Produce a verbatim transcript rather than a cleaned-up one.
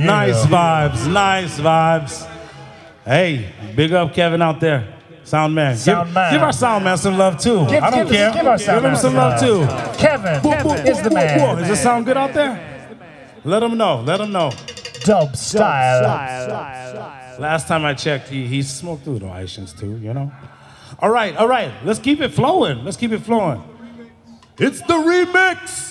Nice vibes, nice vibes. Hey, big up Kevin out there. Sound man. Sound give, man. give our sound man some love too. Give, I don't give, care. Give, our sound give him man some love too. Kevin, Woo, Kevin woo, is the woo, man. woo. Does it sound good out there? Let him know. Let him know. Dub style. Last time I checked, he, he smoked through the Haitians too, you know? All right, all right. Let's keep it flowing. Let's keep it flowing. It's the remix.